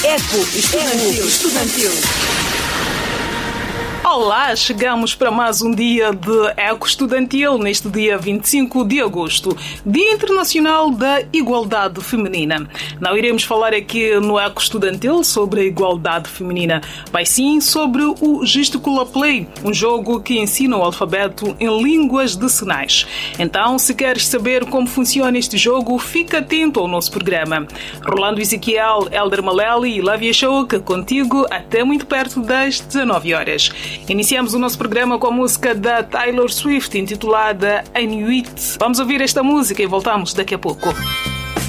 Eco Estudantil. Olá, chegamos para mais um dia de Eco Estudantil, neste dia 25 de agosto, Dia Internacional da Igualdade Feminina. Não iremos falar aqui no Eco Estudantil sobre a igualdade feminina, mas sim sobre o Gesticula Play, um jogo que ensina o alfabeto em línguas de sinais. Então, se queres saber como funciona este jogo, fica atento ao nosso programa. Rolando Ezequiel, Elder Maleli e Lavia Shouka contigo até muito perto das 19 horas. Iniciamos o nosso programa com a música da Taylor Swift, intitulada I Knew It. Vamos ouvir esta música e voltamos daqui a pouco.